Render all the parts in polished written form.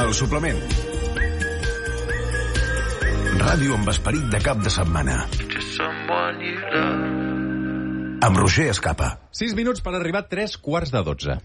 El suplement. Ràdio amb esperit de cap de setmana. Amb Roger Escapa. 6 minuts per arribar a 3:15.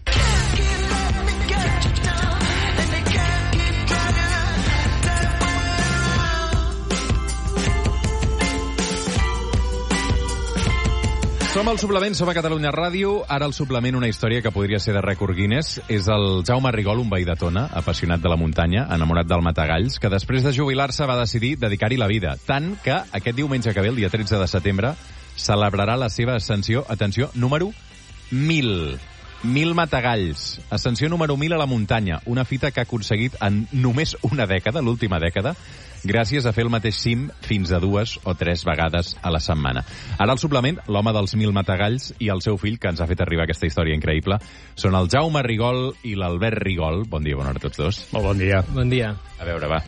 Som al suplement, som a Catalunya Ràdio. Ara el suplement, una història que podria ser de rècord Guinness. És el Jaume Rigol, un veí de Tona, apassionat de la muntanya, enamorat del matagalls, que després de jubilar-se va decidir dedicar-hi la vida. Tant que aquest diumenge que ve, el dia 13 de setembre, celebrarà la seva ascensió, atenció, número 1000. 1000 matagalls. Ascensió número 1000 a la muntanya. Una fita que ha aconseguit en només una dècada, l'última dècada, gràcies a fer el mateix cim fins a 2 o 3 vegades a la setmana. Ara al suplement, l'home dels 1000 matagalls i el seu fill, que ens ha fet arribar aquesta història increïble, són el Jaume Rigol i l'Albert Rigol. Bon dia, bona hora a tots dos. Molt bon dia. Bon dia. A veure, va.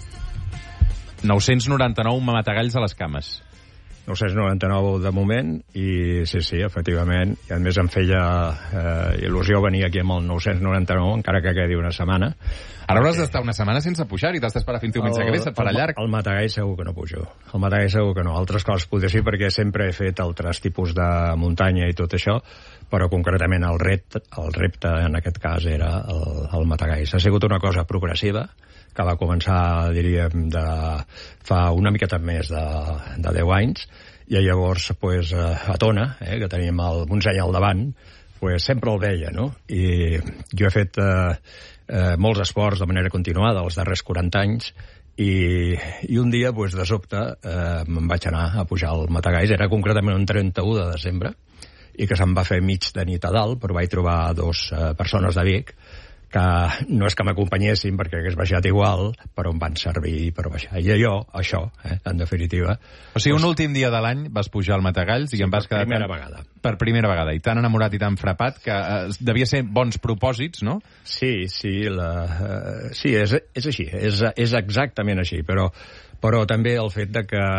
999 matagalls a les cames. 999 de moment, i sí, efectivament, i a més em feia il·lusió venir aquí amb el 999, encara que quedi una setmana. Ara hauràs d'estar una setmana sense pujar i t'has d'esperar fins diumenge que ve, se't farà llarg. El matagall segur que no pujo. El matagall segur que no. Altres coses podria ser perquè sempre he fet altres tipus de muntanya i tot això, però concretament el repte en aquest cas era el matagall. Ha sigut una cosa progressiva, que va començar, diríem, fa una miqueta més de 10 anys, i llavors, pues, a Tona, que tenim el Montseny al davant, pues, sempre el veia, no? I jo he fet molts esports de manera continuada els darrers 40 anys, i un dia, pues, de sobte, me'n vaig anar a pujar al Matagalls. Era concretament un 31 de desembre, i que se'm va fer mig de nit a dalt, però vaig trobar 2 persones de Vic, que no és que m'acompanyessin perquè hagués baixat igual, però em van servir per baixar. I allò, això, en definitiva... O sigui, un últim dia de l'any vas pujar al Matagalls i em vas quedar... Per primera vegada. I tan enamorat i tan frapat que devia ser bons propòsits, no? Sí, és així. És exactament així, però també el fet de que...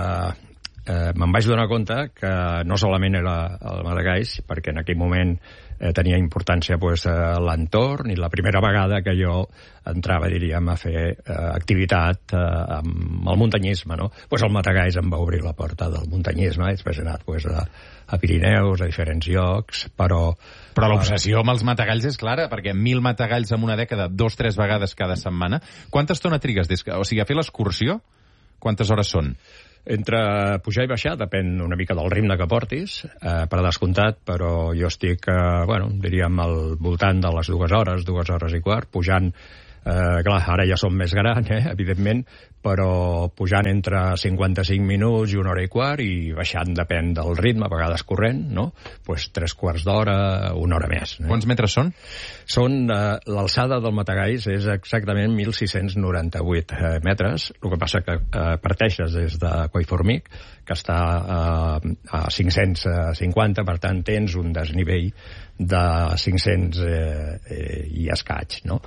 me'n vaig donar compte que no solament era el Matagalls, perquè en aquell moment tenia importància, pues, l'entorn, i la primera vegada que jo entrava, diríem, a fer activitat amb el muntanyisme, no? Pues el Matagalls em va obrir la porta del muntanyisme, i després he anat, pues, a Pirineus, a diferents llocs, però l'obsessió amb els matagalls és clara, perquè 1000 matagalls en una dècada, 2-3 vegades cada setmana. Quanta estona trigues? O sigui, a fer l'excursió, quantes hores són? Entre pujar i baixar depèn una mica del ritme que portis, per descomptat, però jo estic, diríem, al voltant de les 2 hores, 2 hores i quart, pujant, clar, ara ja som més grans, evidentment, però pujant entre 55 minuts i 1 hora i quart, i baixant depèn del ritme, a vegades corrent, no? Pues 3/4 d'hora, 1 hora més. Quants metres són? Són, l'alçada del Matagalls és exactament 1.698 metres, el que passa que parteixes des de Collformic, que està a 550, per tant tens un desnivell de 500 i escaig, no?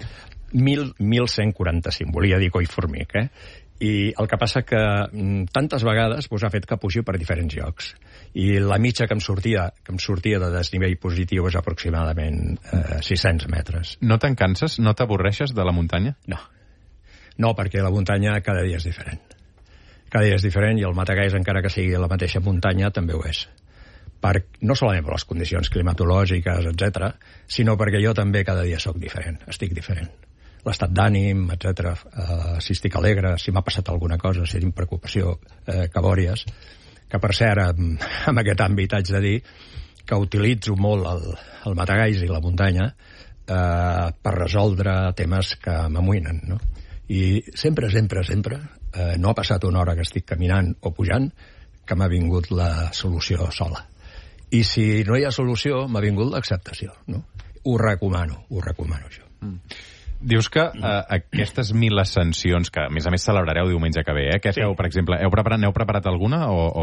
1.145, volia dir Collformic, I el que passa que tantes vegades ha fet que pugi per diferents llocs. I la mitja que em sortia de desnivell positiu és aproximadament 600 metres. No te'n canses? No t'avorreixes de la muntanya? No, perquè la muntanya cada dia és diferent. Cada dia és diferent, i el Matagalls, encara que sigui la mateixa muntanya, també ho és. No solament per les condicions climatològiques, etc., sinó perquè jo també cada dia sóc diferent, estic diferent. L'estat d'ànim, etc., si estic alegre, si m'ha passat alguna cosa, si tinc preocupació, cabòries, que per cert, en aquest àmbit haig de dir que utilitzo molt el Matagalls i la muntanya per resoldre temes que m'amoïnen, no? I sempre, no ha passat una hora que estic caminant o pujant que m'ha vingut la solució sola. I si no hi ha solució, m'ha vingut l'acceptació, no? Ho recomano això. Dius que aquestes 1000 ascensions, que a més celebrareu diumenge que ve, què feu, per exemple? N'heu preparat alguna o...?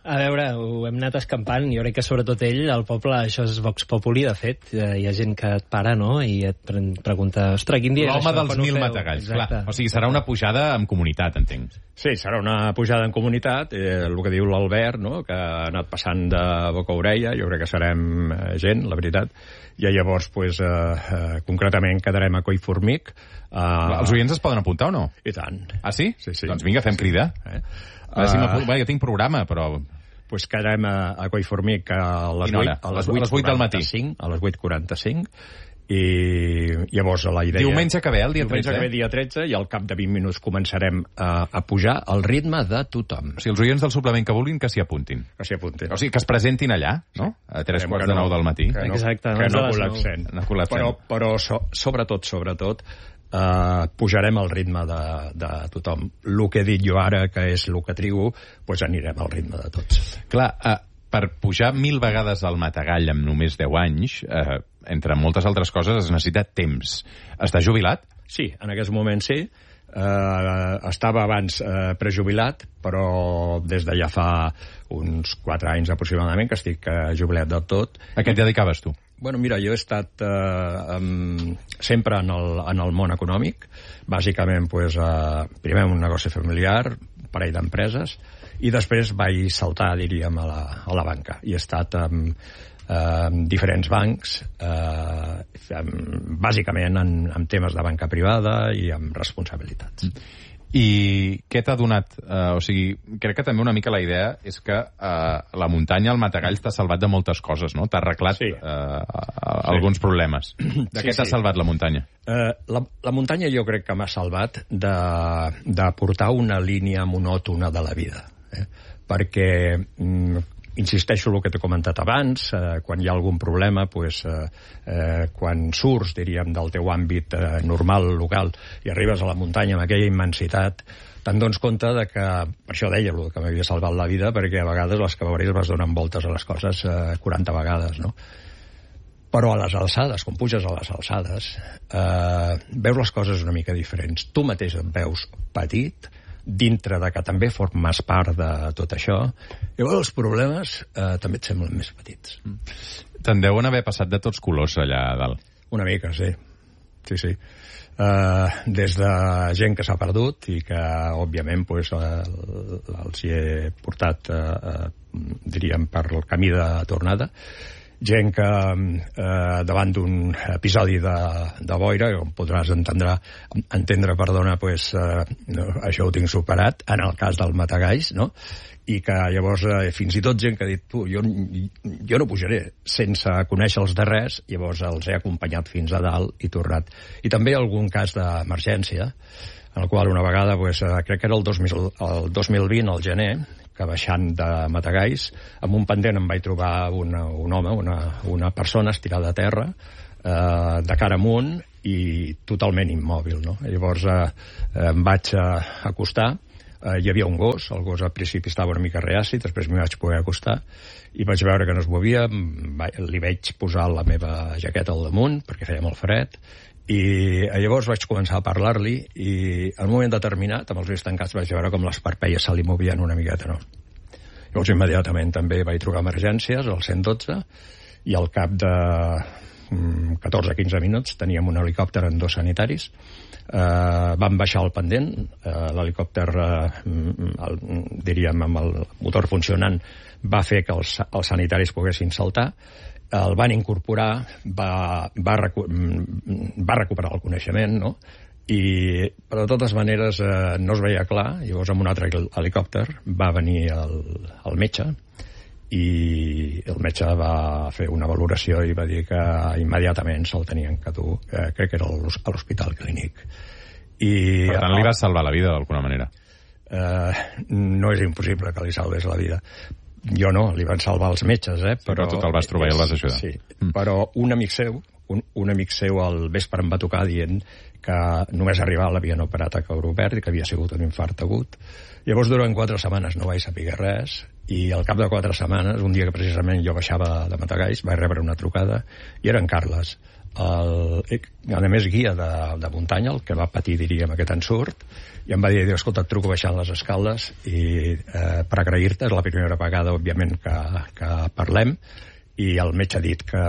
A veure, ho hem anat escampant. Jo crec que sobretot ell, al poble, això és Vox Populi, de fet. Hi ha gent que et para, no?, i et pregunta, ostres, quin dia és això? L'home dels 1.000 matagalls, clar. O sigui, serà una pujada en comunitat, entenc. Sí, serà una pujada en comunitat, el que diu l'Albert, no?, que ha anat passant de boca a orella, jo crec que serem gent, la veritat, i llavors, pues, concretament, quedarem a Collformic. Els oients es poden apuntar o no? I tant. Ah, sí? Sí. Doncs vinga, fem crida. Jo tinc programa, però... Pues quedarem a Collformic a les 8 del matí. A les 8:45. I llavors la idea... Diumenge que ve, el dia 13. Diumenge que ve, dia 13, i al cap de 20 minuts començarem a pujar al ritme de tothom. O sigui, els oients del suplement que vulguin que s'hi apuntin. Que s'hi apuntin. O sigui, que es presentin allà, no? A 3:45 del matí. Exacte. Que no col·lapsem. Però sobretot, pujarem al ritme de tothom. El que he dit jo ara, que és el que trigo, doncs anirem al ritme de tots. Clar, per pujar 1.000 vegades al Matagall en només 10 anys, entre moltes altres coses, es necessita temps. Està jubilat? Sí, en aquest moment sí. Estava abans prejubilat, però des de ja fa uns 4 anys aproximadament que estic jubilat del tot. A què et dedicaves tu? Bueno, mira, jo he estat sempre en el món econòmic, bàsicament pues, primer un negoci familiar, un parell d'empreses, i després vaig saltar, diríem, a la banca. I he estat en diferents bancs, bàsicament en temes de banca privada i amb responsabilitats. I què t'ha donat? O sigui, crec que també una mica la idea és que la muntanya, el Matagall, t'ha salvat de moltes coses, no? T'ha arreglat alguns problemes. De què t'ha salvat la muntanya? La muntanya jo crec que m'ha salvat de portar una línia monòtona de la vida. Perquè insisteixo en el que t'he comentat abans, quan hi ha algun problema, pues, quan surts, diríem, del teu àmbit normal, local, i arribes a la muntanya amb aquella immensitat, te'n dones compte de que, per això deia el que m'havia salvat la vida, perquè a vegades les cavalleries vas donant voltes a les coses 40 vegades, no? Però a les alçades, quan puges a les alçades, veus les coses una mica diferents. Tu mateix et veus petit, dintre de que també formes part de tot això, llavors els problemes també et semblen més petits. Te'n deuen haver passat de tots colors allà a dalt. Una mica, sí. Sí. Des de gent que s'ha perdut i que, òbviament, pues, els hi he portat, diríem, per el camí de tornada. Gent que davant d'un episodi de boira, com podràs entendre, pues, això ho tinc superat, en el cas del Matagalls, no? I que llavors fins i tot gent que ha dit jo no pujaré sense conèixer-los de res, llavors els he acompanyat fins a dalt i tornat. I també algun cas d'emergència, en el qual una vegada, pues, crec que era el 2020, al gener, que baixant de Matagalls, amb un pendent em vaig trobar un home, una persona estirada a terra, de cara amunt i totalment immòbil, no? Llavors em vaig acostar, hi havia un gos, el gos al principi estava una mica reaci, després m'hi vaig poder acostar i vaig veure que no es movia, li vaig posar la meva jaqueta al damunt perquè feia molt fred, i llavors vaig començar a parlar-li i en un moment determinat, amb els ulls tancats, vaig veure com les parpelles se li movien una miqueta, no? Llavors immediatament també vaig trucar emergències al 112 i al cap de 14-15 minuts teníem un helicòpter amb 2 sanitaris. Vam baixar el pendent, l'helicòpter, diríem, amb el motor funcionant, va fer que els sanitaris poguessin saltar, el van incorporar, va recuperar el coneixement, no? Però de totes maneres no es veia clar, llavors amb un altre helicòpter va venir el metge i el metge va fer una valoració i va dir que immediatament se'l tenien que dur, crec que era a l'Hospital Clínic. Per tant, li vas salvar la vida d'alguna manera? No és impossible que li salves la vida. Jo no, li van salvar els metges, però tu te'l vas trobar i el vas ajudar. Sí, però un amic seu al vespre em va tocar dient que només arribar l'havien operat a cor obert i que havia sigut un infart agut. Llavors, durant 4 setmanes no vaig saber res i al cap de 4 setmanes, un dia que precisament jo baixava de Matagalls, vaig rebre una trucada i era en Carles, a més guia de muntanya, el que va patir, diríem, aquest ensurt, i em va dir, escolta, et truco baixant les escales i per agrair-te, és la primera vegada, òbviament, que parlem, i el metge ha dit que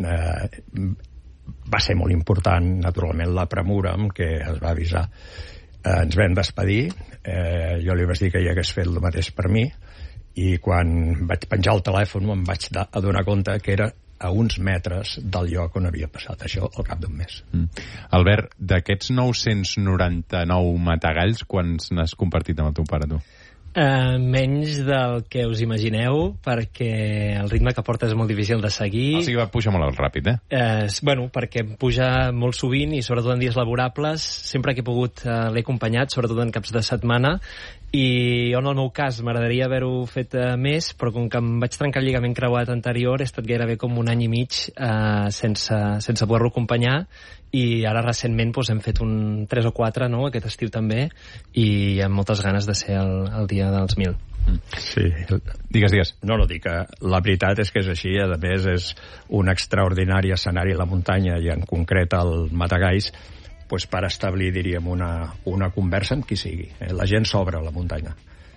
va ser molt important, naturalment, la premura amb què es va avisar. Ens vam despedir, jo li vaig dir que hi hagués fet el mateix per mi, i quan vaig penjar el telèfon em vaig adonar compte que era a uns metres del lloc on havia passat això al cap d'un mes. Albert, d'aquests 999 matagalls, quants n'has compartit amb el teu pare, tu? Menys del que us imagineu, perquè el ritme que porta és molt difícil de seguir. O sigui, va pujar molt ràpid, Bueno, perquè puja molt sovint i sobretot en dies laborables. Sempre que he pogut l'he acompanyat, sobretot en caps de setmana, i en el meu cas m'agradaria haver-ho fet més, però com que em vaig trencar el lligament creuat anterior, he estat gairebé com un any i mig sense poder-lo acompanyar, i ara recentment hem fet un 3 o 4, no?, aquest estiu també, i amb moltes ganes de ser el dia dels 1000. Sí. Digues. No, dic que la veritat és que és així, a més és un extraordinari escenari la muntanya, i en concret el Matagalls, per establir, diríem, una conversa amb qui sigui. La gent s'obre a la muntanya.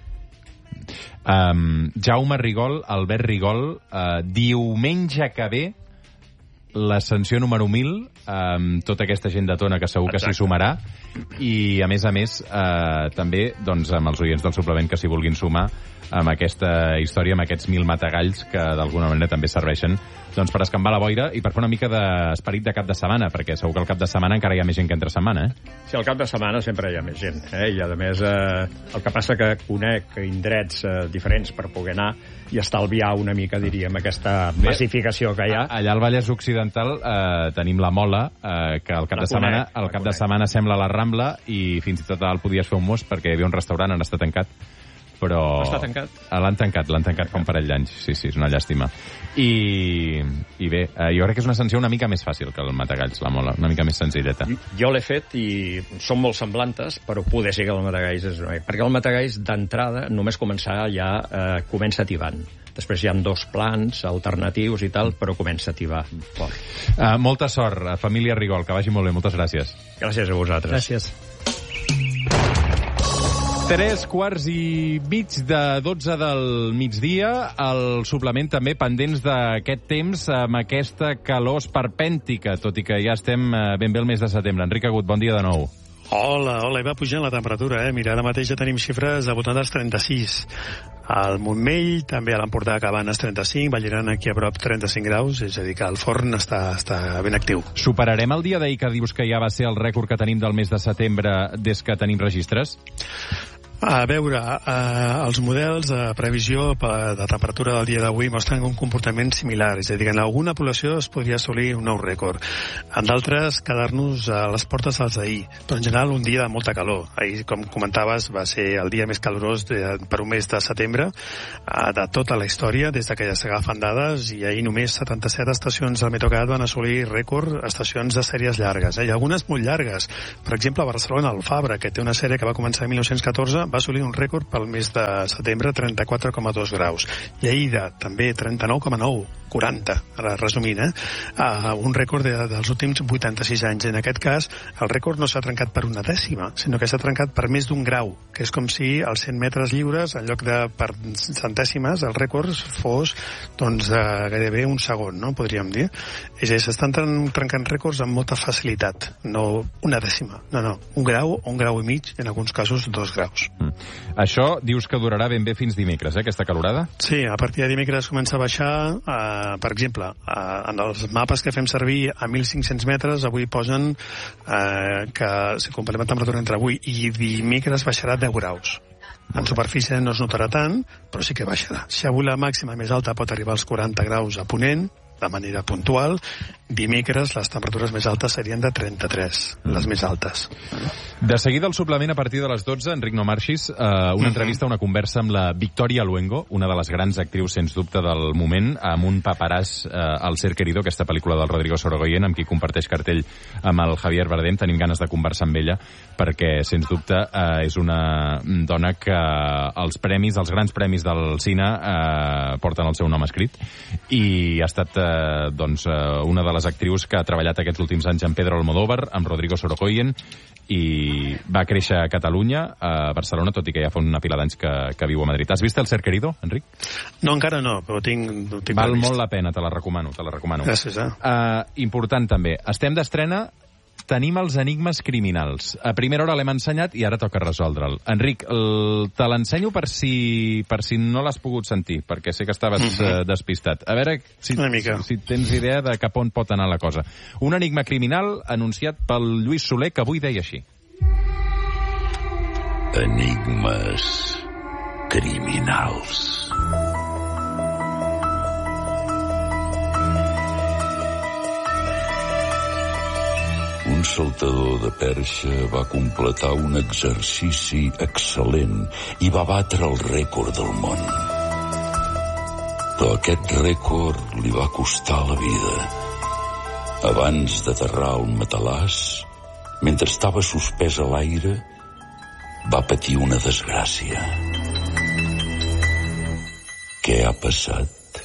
Jaume Rigol, Albert Rigol, diumenge que ve l'ascensió número 1000, amb tota aquesta gent de Tona que segur que s'hi sumarà, i a més també amb els oients del suplement que s'hi vulguin sumar amb aquesta història, amb aquests 1000 matagalls que d'alguna manera també serveixen per escambar la boira i per fer una mica d'esperit de cap de setmana, perquè segur que al cap de setmana encara hi ha més gent que entre setmana, Sí, al cap de setmana sempre hi ha més gent, i a més el que passa que conec indrets diferents per poder anar i estalviar una mica, diríem, aquesta massificació que hi ha. Allà al Vallès Occidental tenim la Mola, que al cap de setmana sembla la Rambla, i fins i tot el podies fer un mos perquè hi havia un restaurant, on està tancat, però... Està tancat? L'han tancat fa un parell d'anys, sí, és una llàstima. I bé, jo crec que és una ascensió una mica més fàcil que el Matagalls, la Mola, una mica més senzilleta. Jo l'he fet i són molt semblantes, però poder ser que el Matagalls és... Perquè el Matagalls, d'entrada, només començar ja comença tibant. Després hi ha 2 plans alternatius i tal, però comença a tibar. Molta sort, família Rigol, que vagi molt bé, moltes gràcies. Gràcies a vosaltres. Gràcies. 3:15 del migdia, el suplement també pendents d'aquest temps amb aquesta calor esperpèntica, tot i que ja estem ben bé el mes de setembre. Enric Agut, bon dia de nou. Hola, i va pujant la temperatura, Mira, ara mateix ja tenim xifres al voltant dels 36. Al Montmell, també a l'Empordà, Cabanes, 35, Vallirana, aquí a prop, 35 graus, és a dir, que el forn està ben actiu. Superarem el dia d'ahir que dius que ja va ser el rècord que tenim del mes de setembre des que tenim registres? A veure, els models de previsió de temperatura del dia d'avui mostren un comportament similar, és a dir, en alguna població es podria assolir un nou rècord. En d'altres, quedar-nos a les portes dels d'ahir, però en general un dia de molta calor. Ahir, com comentaves, va ser el dia més calorós per un mes de setembre de tota la història, des que ja s'agafen dades, i ahir només 77 estacions del Metrocat van assolir rècord, estacions de sèries llargues, i algunes molt llargues. Per exemple, a Barcelona, el Fabra, que té una sèrie que va començar en 1914, va assolir un rècord pel mes de setembre, 34,2 graus. I Aïda, també 39,9, 40, ara resumint, un rècord dels últims 86 anys. En aquest cas, el rècord no s'ha trencat per una dècima, sinó que s'ha trencat per més d'un grau, que és com si als 100 metres lliures, en lloc de per centèsimes, el rècord fos gairebé un segon, no? Podríem dir. És a dir, s'estan trencant rècords amb molta facilitat, no una dècima, no, un grau o un grau i mig, en alguns casos 2 graus. Això dius que durarà ben bé fins dimecres, aquesta calorada? Sí, a partir de dimecres comença a baixar. Per exemple, en els mapes que fem servir a 1.500 metres, avui posen que si comparem la temperatura entre avui i dimecres baixarà 10 graus. En superfície no es notarà tant, però sí que baixarà. Si avui la màxima més alta pot arribar als 40 graus a Ponent, de manera puntual, dimecres les temperatures més altes serien de 33, les més altes. De seguida al suplement, a partir de les 12, Enric, no marxis, una entrevista, una conversa amb la Victoria Luengo, una de les grans actrius, sens dubte, del moment, amb un paperàs al Ser Querido, aquesta pel·lícula del Rodrigo Sorogoyen, amb qui comparteix cartell amb el Javier Bardem. Tenim ganes de conversar amb ella, perquè, sens dubte, és una dona que els grans premis del cine porten el seu nom escrit, i ha estat una de les actrius que ha treballat aquests últims anys amb Pedro Almodóvar, amb Rodrigo Sorogoyen, i va créixer a Catalunya, a Barcelona, tot i que ja fa una pila d'anys que viu a Madrid. Has vist El Ser Querido, Enric? No, encara no, però tinc Val previst. molt la pena, te la recomano. Gràcies, Important també, estem d'estrena, tenim els enigmes criminals. A primera hora l'hem ensenyat i ara toca resoldre'l. Enric, te l'ensenyo per si no l'has pogut sentir, perquè sé que estaves despistat. A veure si tens idea de cap on pot anar la cosa. Un enigma criminal anunciat pel Lluís Soler, que avui deia així. Enigmes criminals. Un saltador de perxa va completar un exercici excel·lent i va batre el rècord del món. Però aquest rècord li va costar la vida. Abans d'aterrar al matalàs, mentre estava suspès a l'aire, va patir una desgràcia. Què ha passat?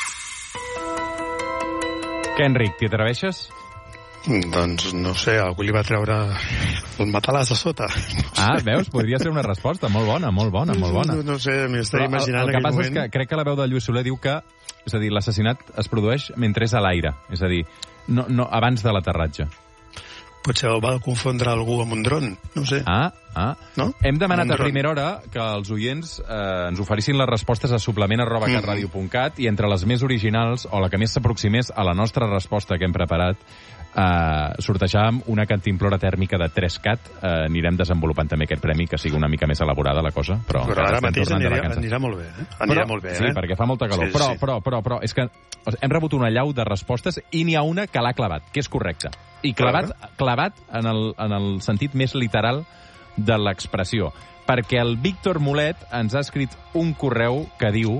Què, Enric, t'hi atreveixes? Doncs no sé, algú li va treure el matalàs a sota. Veus? Podria ser una resposta molt bona. No sé, m'estaré imaginant el que aquell passa moment. és que crec que la veu de Lluís Soler diu que, és a dir, l'assassinat es produeix mentre és a l'aire, és a dir, no abans de l'aterratge. Potser el va confondre algú amb un dron, no sé. No? Hem demanat a primera hora que els oients ens oferissin les respostes a suplement@catradio.cat i entre les més originals, o la que més s'aproximés a la nostra resposta que hem preparat, sortejàvem una cantimplora tèrmica de 3CAT. Anirem desenvolupant també aquest premi, que sigui una mica més elaborada la cosa, però ara mateix anirà molt bé, Anirà molt bé, Sí, perquè fa molta calor. Però és que hem rebut una allau de respostes i n'hi ha una que l'ha clavat, que és correcta. I clavat en el sentit més literal de l'expressió. Perquè el Víctor Mulet ens ha escrit un correu que diu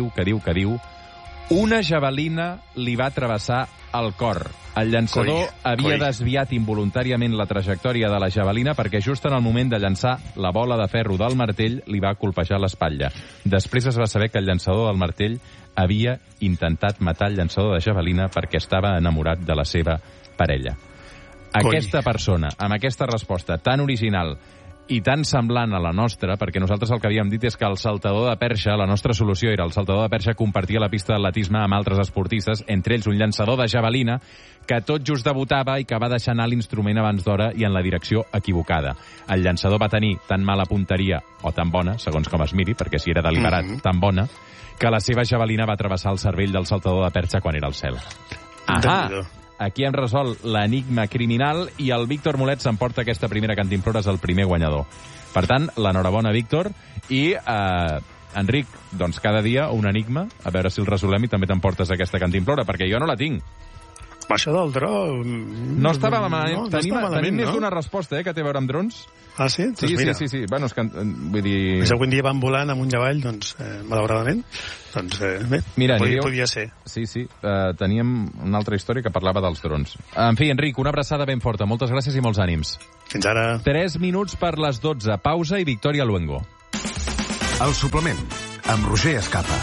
una javelina li va travessar el cor. El llançador havia desviat involuntàriament la trajectòria de la javelina perquè just en el moment de llançar la bola de ferro del martell li va colpejar l'espatlla. Després es va saber que el llançador del martell havia intentat matar el llançador de javelina perquè estava enamorat de la seva parella. Aquesta persona, amb aquesta resposta tan original i tan semblant a la nostra, perquè nosaltres el que havíem dit és que el saltador de perxa, la nostra solució era el saltador de perxa compartia la pista d'atletisme amb altres esportistes, entre ells un llançador de javelina que tot just debutava i que va deixar anar l'instrument abans d'hora i en la direcció equivocada. El llançador va tenir tan mala punteria, o tan bona, segons com es miri, perquè si era deliberat, tan bona, que la seva javelina va travessar el cervell del saltador de perxa quan era al cel. Aquí hem resolt l'enigma criminal i el Víctor Mulet s'emporta aquesta primera cantimplora, és el primer guanyador. Per tant, l'enhorabona, Víctor, i Enric, doncs cada dia un enigma, a veure si el resolem i també t'emportes aquesta cantimplora, perquè jo no la tinc. Això del dron... No estava malament. Tenim més d'una resposta, que té a veure amb drons. Ah, sí? Sí. Bueno, és que, vull dir... Si algun dia van volant amunt i avall, doncs, malauradament, doncs, bé, mira, podia ser. Sí, teníem una altra història que parlava dels drons. En fi, Enric, una abraçada ben forta. Moltes gràcies i molts ànims. Fins ara. 3 minuts per les 12. Pausa i Victoria Luengo. El suplement, amb Roger Escapa.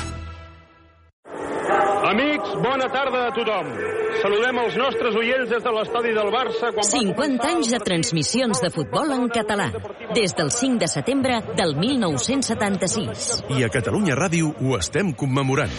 Amics, bona tarda a tothom. Saludem els nostres oients des de l'estadi del Barça. 50 anys de transmissions de futbol en català. Des del 5 de setembre del 1976. I a Catalunya Ràdio ho estem commemorant.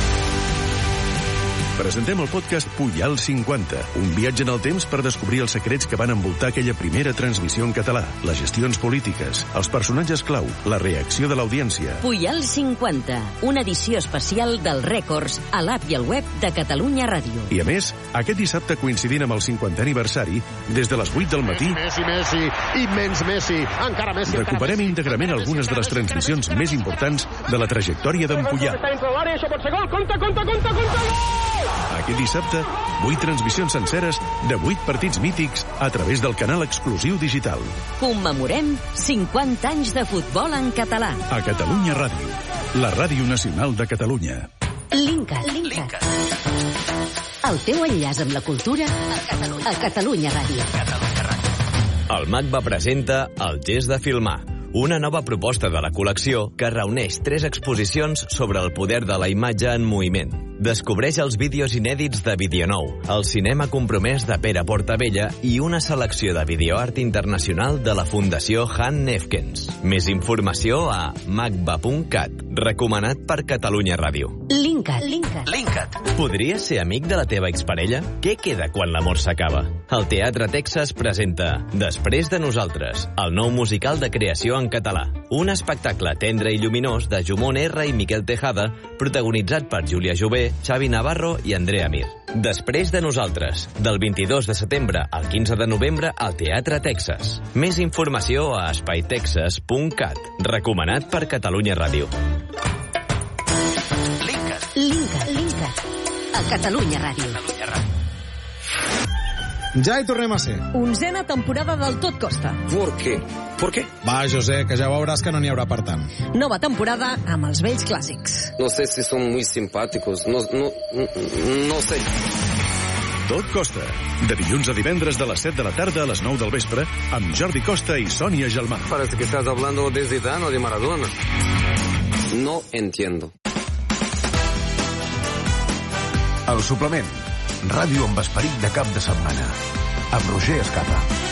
Presentem el podcast Pujal 50, un viatge en el temps per descobrir els secrets que van envoltar aquella primera transmissió en català, les gestions polítiques, els personatges clau, la reacció de l'audiència. Pujal 50, una edició especial dels rècords a l'app i al web de Catalunya Ràdio. I a més, aquest dissabte coincidint amb el 50è aniversari, des de les 8 del matí... Messi, immens Messi, encara Messi... Recuperem íntegrament algunes de les transmissions més importants de la trajectòria d'en Pujal. Això pot ser gol, compte, gol! Aquest dissabte, 8 transmissions senceres de 8 partits mítics a través del canal exclusiu digital. Commemorem 50 anys de futbol en català. A Catalunya Ràdio, la ràdio nacional de Catalunya. Linkat. El teu enllaç amb la cultura a Catalunya Ràdio. El MACBA presenta El gest de filmar, una nova proposta de la col·lecció que reuneix 3 exposicions sobre el poder de la imatge en moviment. Descobreix els vídeos inèdits de Videonou, el cinema compromès de Pere Portabella i una selecció de videoart internacional de la Fundació Han Nefkens. Més informació a macba.cat, recomanat per Catalunya Ràdio. Linkat. Podries ser amic de la teva exparella? Què queda quan l'amor s'acaba? El Teatre Texas presenta Després de nosaltres, el nou musical de creació en català. Un espectacle tendre i lluminós de Jumon R i Miquel Tejada, protagonitzat per Júlia Jové, Xavi Navarro i Andrea Mir. Després de nosaltres, del 22 de setembre al 15 de novembre al Teatre Texas. Més informació a espaitexas.cat, recomanat per Catalunya Ràdio. Linkat. A Catalunya Ràdio. Ja hi tornem a ser. 11a temporada del Tot Costa. ¿Por qué? Va, José, que ja veuràs que no n'hi haurà per tant. Nova temporada amb els vells clàssics. No sé si son muy simpáticos, no sé. Tot Costa, de dilluns a divendres de les 7 de la tarda a les 9 del vespre, amb Jordi Costa i Sònia Gelmà. Parece que estás hablando de Zidane o de Maradona. No entiendo. El suplement. Ràdio amb esperit de cap de setmana. Amb Roger Escapa.